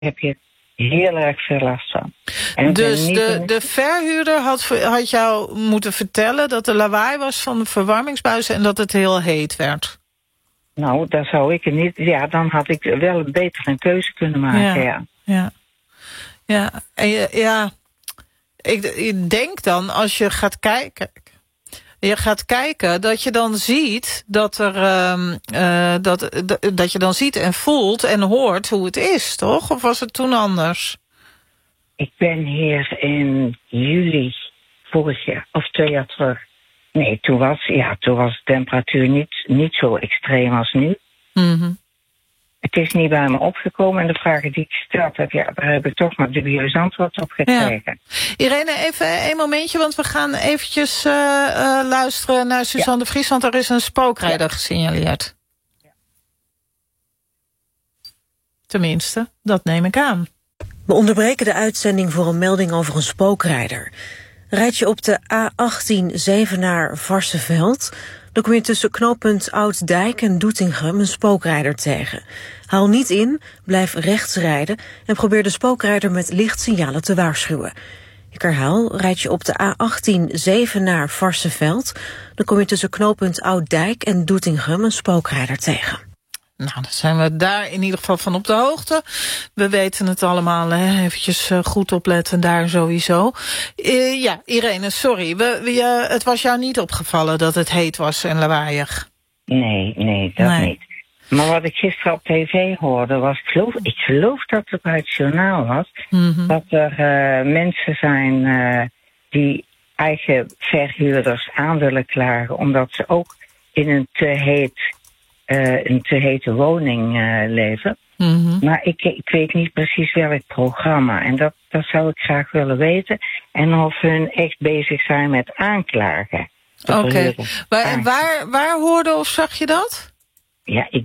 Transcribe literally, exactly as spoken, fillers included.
heb je heel erg veel last van. En dus niet de, een... de verhuurder had, had jou moeten vertellen dat er lawaai was van de verwarmingsbuizen en dat het heel heet werd. Nou, daar zou ik het niet... Ja, dan had ik wel een betere keuze kunnen maken, ja. Ja, ja. ja. En je, ja. Ik, ik denk dan, als je gaat kijken... Je gaat kijken dat je dan ziet dat er uh, uh, dat, dat, dat je dan ziet en voelt en hoort hoe het is, toch? Of was het toen anders? Ik ben hier in juli vorig jaar, of twee jaar terug. Nee, toen was, ja, toen was de temperatuur niet, niet zo extreem als nu. Mm-hmm. Het is niet bij me opgekomen en de vragen die ik gesteld heb, ja, daar heb ik toch maar dubieus antwoord op gekregen. Ja. Irene, even een momentje, want we gaan eventjes uh, uh, luisteren naar Suzanne ja. de Vries, want er is een spookrijder ja. gesignaleerd. Ja. Tenminste, dat neem ik aan. We onderbreken de uitzending voor een melding over een spookrijder. Rijd je op de A achttien Zevenaar-Varsseveld, dan kom je tussen knooppunt Oud-Dijk en Doetinchem een spookrijder tegen. Haal niet in, blijf rechts rijden en probeer de spookrijder met lichtsignalen te waarschuwen. Ik herhaal, rijd je op de A achttien Zevenaar-Varsseveld, dan kom je tussen knooppunt Oud-Dijk en Doetinchem een spookrijder tegen. Nou, dan zijn we daar in ieder geval van op de hoogte. We weten het allemaal, hè. Eventjes goed opletten daar sowieso. Uh, ja, Irene, sorry. We, we, uh, het was jou niet opgevallen dat het heet was en lawaaiig? Nee, nee, dat nee. niet. Maar wat ik gisteren op tv hoorde was, ik geloof, ik geloof dat het bij het journaal was, mm-hmm. dat er uh, mensen zijn uh, die eigen verhuurders aan willen klagen, omdat ze ook in een te heet... Uh, een te hete woning uh, leven. Mm-hmm. Maar ik, ik weet niet precies welk programma. En dat, dat zou ik graag willen weten. En of hun echt bezig zijn met aanklagen. Oké. Okay. Waar, waar, waar hoorde of zag je dat? Ja, ik